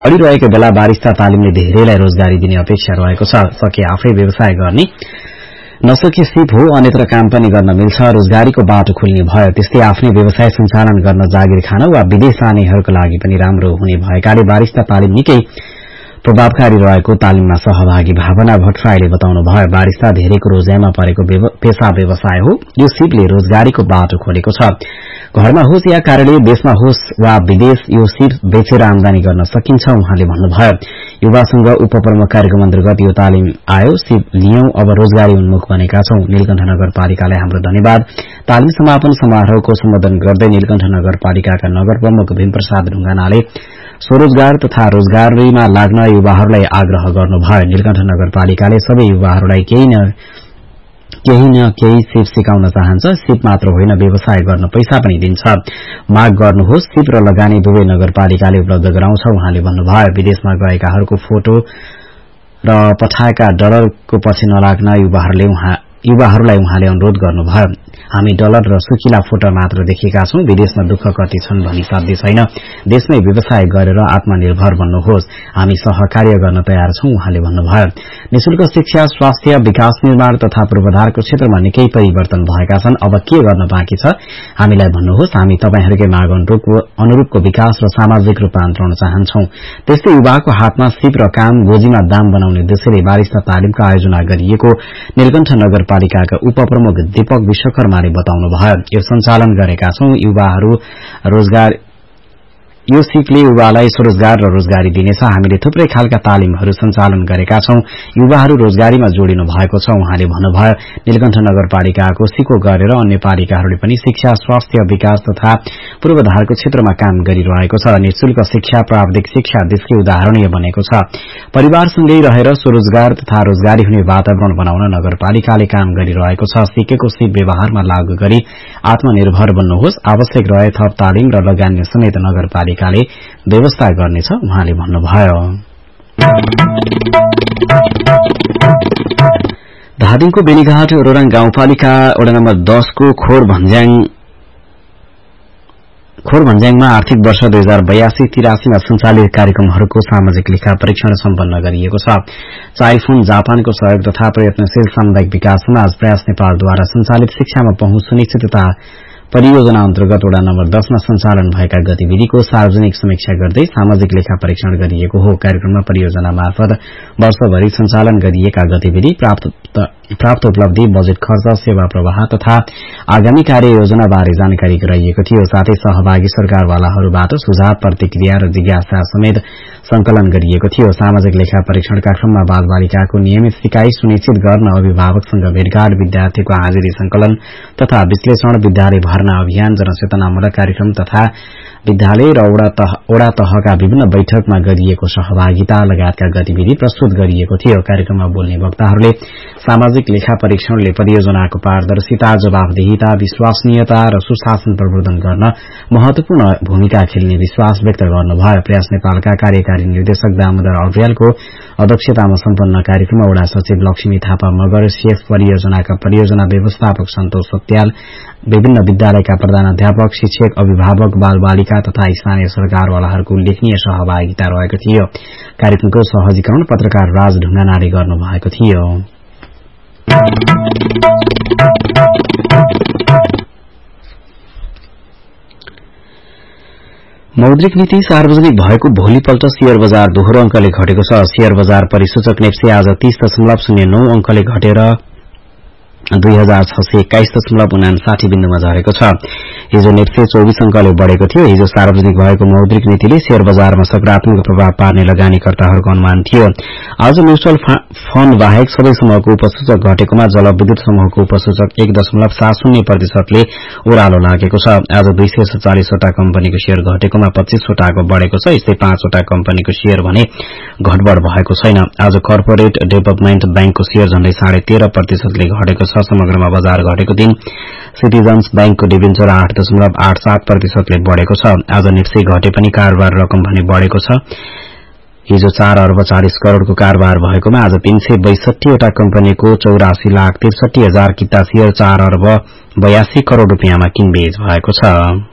बढ़िरहेको बेला बारिस्ता तालिमले धेरैलाई रोजगारी दिने अपेक्षा रहेको छ। सके आफै व्यवसाय गर्ने, नसके सिप हो अन्यत्र काम पनि गर्न मिल्छ। रोजगारीको बाटो खुल्ने भयो, त्यस्तै आफ्नै व्यवसाय सञ्चालन गर्न, जागिर खान वा विदेश जानेहरूको लागि पनि राम्रो हुने भएकाले बारिस्ता तालिम निकै प्रभावकारी रहेको तालिममा सहभागी भावना भट्टराईले बताउनु भयो। बारिस्ता धेरैको रोजाइमा परेको पेशा व्यवसाय हो। यो सिपले रोजगारीको बाटो खोलेको छ। घरमा होस् या कार्यालय, देशमा होस् वा विदेश, यो सिप बेचेर आमदानी गर्न सकिन्छ उहाँले भन्नुभयो। युवासँग उपप्रमुख कार्यक्रम अन्तर्गत यो तालिम आयो। सिप लियौं, अब रोजगारी उन्मुख बनेका छौं। नीलकण्ठ नगरपालिकालाई हाम्रो धन्यवाद। तालिम समापन समारोहको सम्बोधन गर्दै नीलकण्ठ नगरपालिकाका नगर प्रमुख भीमप्रसाद ढुंगानाले स्वरोजगार तथा रोजगारीमा लाग्न युवाहरूलाई आग्रह गर्नुभयो। नीलकण्ठ नगरपालिकाले सबै युवाहरूलाई केही न केही सिप सिकाउन चाहन्छ। सिप मात्र होइन, व्यवसाय गर्न पैसा पनि दिन्छ। माग गर्नुहोस्, सिप र लगानी दुवै नगरपालिकाले उपलब्ध गराउँछ उहाँले भन्नुभयो। विदेशमा गएकाहरूको फोटो र पठाएका डलरको पछि नलाग्न युवाहरूलाई उहाँले अनुरोध गर्नुभयो। हामी डलर र सुकिला फोटो मात्र देखेका छौं, विदेशमा दुःख कति छन् भनी साध्य छैन। देशमै व्यवसाय गरेर आत्मनिर्भर बन्नुहोस्, हामी सहकार्य गर्न तयार छौं उहाँले भन्नुभयो। निशुल्क शिक्षा, स्वास्थ्य, विकास निर्माण तथा पूर्वाधारको क्षेत्रमा निकै परिवर्तन भएका छन्। अब के गर्न बाँकी छ हामीलाई भन्नुहोस्, हामी तपाईहरूकै माग अनुरूपको विकास र सामाजिक रूपान्तरण चाहन्छौं। त्यस्तै युवाको हातमा सिप र काम, गोजीमा दाम बनाउने उद्देश्यले बारिस्ता तालिमको आयोजना गरिएको नीलकण्ठ नगरपालिकाका उपप्रमुख दीपक विश्वकर्माले बताउनुभयो। यो सञ्चालन गरेका छौं। यो सिपले युवालाई स्वरोजगार र रोजगारी दिनेछ। हामीले थुप्रै खालका तालिमहरू सञ्चालन गरेका छौं। युवाहरू रोजगारीमा जोडिनु भएको छ उहाँले भन्नुभयो। नीलकण्ठ नगरपालिकाको सिको गरेर अन्य पालिकाहरूले पनि शिक्षा, स्वास्थ्य, विकास तथा पूर्वाधारको क्षेत्रमा काम गरिरहेको छ। निशुल्क शिक्षा, प्राविधिक शिक्षा देशकै उदाहरणीय बनेको छ। परिवारसँगै रहेर स्वरोजगार तथा रोजगारी हुने वातावरण बनाउन नगरपालिकाले काम गरिरहेको छ। सिकेको सिप व्यवहारमा लागू गरी आत्मनिर्भर बन्नुहोस्। आवश्यक रहे थप तालिम र लगानी समेत नगरपालिकाले व्यवस्था गर्नेछ उहाँले भन्नुभयो। धादिङको बेनीघाट रोराङ गाउँपालिका वडा नम्बर 10 को खोरभन्ज्याङमा आर्थिक वर्ष 2082-83 मा सञ्चालित कार्यक्रमहरूको सामाजिक लेखा परीक्षण सम्पन्न गरिएको छ। चाइल्ड फण्ड जापानको सहयोग तथा प्रयत्नशील सामुदायिक विकास समाज प्रयास नेपालद्वारा सञ्चालित शिक्षामा पहुँच सुनिश्चितता परियोजना अन्तर्गत वडा नम्बर 10 मा सञ्चालन भएका गतिविधिको सार्वजनिक समीक्षा गर्दै सामाजिक लेखा परीक्षण गरिएको हो। कार्यक्रममा परियोजना मार्फत वर्षभरि सञ्चालन गरिएका गतिविधि, प्राप्त उपलब्धि, बजेट खर्च, सेवा प्रवाह तथा आगामी कार्ययोजना बारे जानकारी गराइएको थियो। साथै सहभागी सरकारवालाहरूबाट सुझाव, प्रतिक्रिया र जिज्ञासा समेत संकलन गरिएको थियो। सामाजिक लेखा परीक्षणका क्रममा बालबालिकाको नियमित सिकाइ सुनिश्चित गर्न अभिभावकसँग भेटघाट, विद्यार्थीको हाजिरी संकलन तथा विश्लेषण, विद्यालय भर्ना अभियान, जनचेतनामूलक कार्यक्रम तथा विद्यालय र वडा तहका विभिन्न बैठकमा गरिएको सहभागिता लगायतका गतिविधि प्रस्तुत गरिएको थियो। कार्यक्रममा बोल्ने वक्ताहरूले सामाजिक लेखा परीक्षणले परियोजनाको पारदर्शिता, जवाफदेहिता, विश्वसनीयता र सुशासन प्रवर्धन गर्न महत्वपूर्ण भूमिका खेल्ने विश्वास व्यक्त गर्नुभयो। प्रयास नेपालका कार्यकारी निर्देशक दामोदर अर्यालको अध्यक्षतामा सम्पन्न कार्यक्रममा वडा सचिव लक्ष्मी थापा मगर, सेफ परियोजनाका परियोजना व्यवस्थापक सन्तोष सत्याल, विभिन्न विद्यालयका प्रधानाध्यापक, शिक्षक, अभिभावक, बालबालिका तथा स्थानीय सरकारवालाहरूको उल्लेखनीय सहभागिता रहेको थियो। कार्यक्रमको सहजीकरण पत्रकार राज ढुंगानाले गर्नुभएको थियो। मौद्रिक नीति सार्वजनिक भएको भोलिपल्ट शेयर बजार दोहोरो अंकले घटेको छ। शेयर बजार परिसूचक नेप्से आज 30.09 अंकले घटेर 2621.59 बिन्दुमा झरेको छ। हिजो नेप्से 24 अंकले बढ़ेको थियो। हिजो सार्वजनिक भएको मौद्रिक नीतिले शेयर बजारमा सकारात्मक प्रभाव पार्ने लगानीकर्ताहरूको अनुमान थियो। आज म्युचुअल फण्ड बाहेक सबै समूहको उपसूचक घटेकोमा जलविद्युत समूहको उपसूचक 1.70% ओह्रालो लागेको छ। आज 247 वटा कम्पनीको शेयर घटेकोमा 25 वटाको बढ़ेको छ। यस्तै 5 वटा कम्पनीको शेयर भने घटबढ़ भएको छैन। आज कर्पोरेट डेभलपमेन्ट बैंकको शेयर झण्डै 13.5% घटेको छ। समग्रमा बजार घटेको दिन सिटिजन्स बैंकको डिबेन्चर 8.87% बढ़ेको छ। आज नेप्से घटे पनि कारोबार रकम भने बढ़ेको छ। हिजो 4 अर्ब 40 करोड़को कारोबार भएकोमा आज 362 वटा कम्पनीको 84,63,000 किता शेयर 4 अर्ब 82 करोड़ रुपियाँमा किनबेच भएको छ।